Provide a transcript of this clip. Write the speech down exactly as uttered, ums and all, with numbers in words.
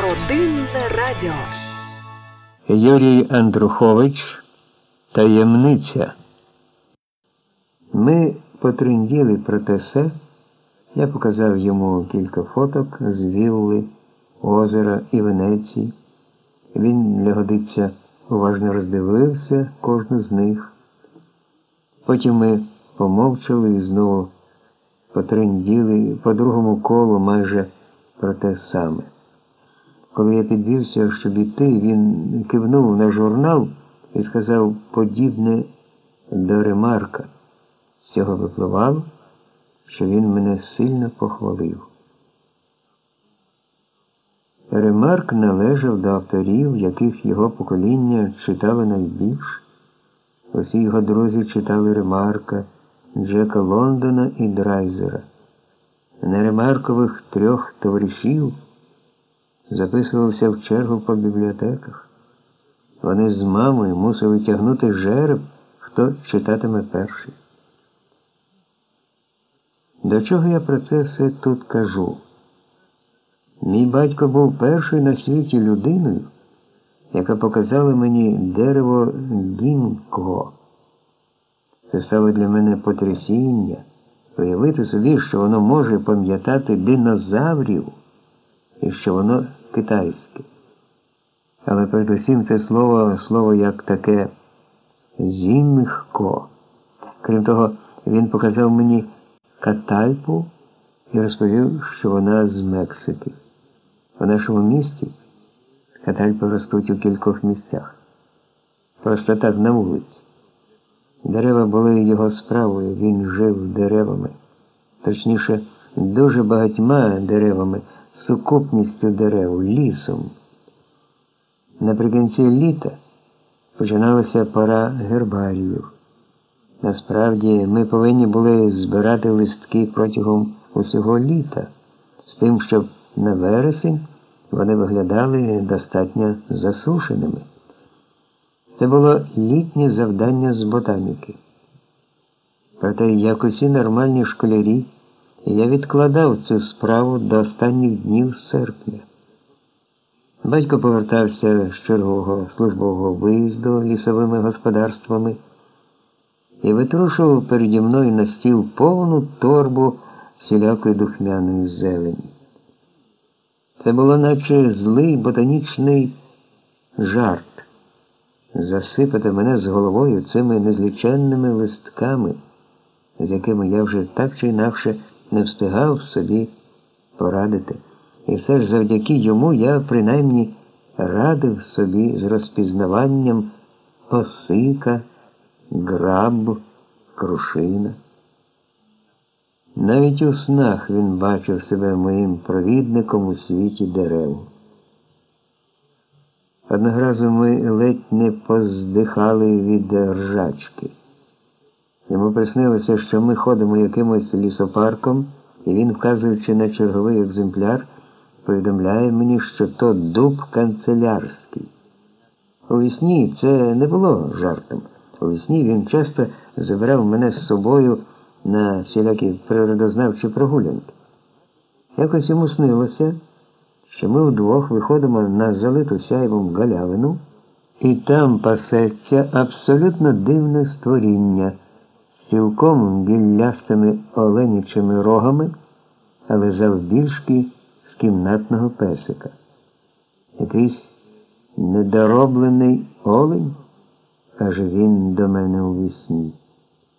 Родинне радіо. Юрій Андрухович. Таємниця. Ми потрынділи про те се. Я показав йому кілька фоток з вілли, озера і Венеції. Він, не годиться, уважно роздивився кожну з них. Потім ми помовчали і знову потрынділи по другому колу майже про те саме. Коли я підвівся, щоб іти, він кивнув на журнал і сказав подібне до Ремарка. З цього випливало, що він мене сильно похвалив. Ремарк належав до авторів, яких його покоління читало найбільше. Усі його друзі читали Ремарка, Джека Лондона і Драйзера. На Ремаркових трьох товаришів записувалися в чергу по бібліотеках. Вони з мамою мусили тягнути жереб, хто читатиме перший. До чого я про це все тут кажу? Мій батько був першою на світі людиною, яка показала мені дерево гінкго. Це стало для мене потрясіння, уявити собі, що воно може пам'ятати динозаврів і що воно китайське. Але передусім це слово, слово як таке зінгко. Крім того, він показав мені катальпу і розповів, що вона з Мексики. У нашому місті катальпи ростуть у кількох місцях. Просто так на вулиці. Дерева були його справою, він жив деревами. Точніше, дуже багатьма деревами, сукупністю дерев, лісом. Наприкінці літа починалася пора гербаріїв. Насправді, ми повинні були збирати листки протягом усього літа, з тим, щоб на вересень вони виглядали достатньо засушеними. Це було літнє завдання з ботаніки. Проте, як усі нормальні школярі, я відкладав цю справу до останніх днів серпня. Батько повертався з чергового службового виїзду лісовими господарствами і витрушував переді мною на стіл повну торбу всілякої духмяної зелені. Це було наче злий ботанічний жарт – засипати мене з головою цими незліченними листками, з якими я вже так чи інакше не встигав собі порадити. І все ж завдяки йому я принаймні радив собі з розпізнаванням осика, граб, крушина. Навіть у снах він бачив себе моїм провідником у світі дерев. Одного разу ми ледь не поздихали від ржачки. Йому приснилося, що ми ходимо якимось лісопарком, і він, вказуючи на черговий екземпляр, повідомляє мені, що то дуб канцелярський. У вісні це не було жартом. У вісні він часто забирав мене з собою на всілякі природознавчі прогулянки. Якось йому снилося, що ми вдвох виходимо на залиту сяйвом галявину, і там пасеться абсолютно дивне створіння з цілком гіллястими оленячими рогами, але завбільшки з кімнатного песика. Якийсь недороблений олень, каже він до мене у вісні.